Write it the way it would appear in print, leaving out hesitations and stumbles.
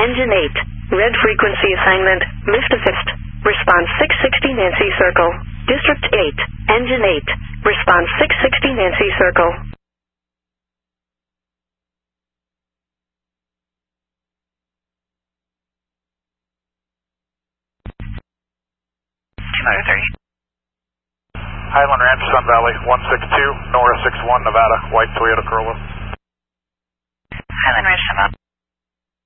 Engine 8. Red frequency assignment, lift assist. Response 660 Nancy Circle. District 8. Engine 8. Response 660 Nancy Circle. Highland Ranch, Sun Valley, 162, Nora 61, Nevada, white Toyota Corolla. Highland Ranch, Sun Valley.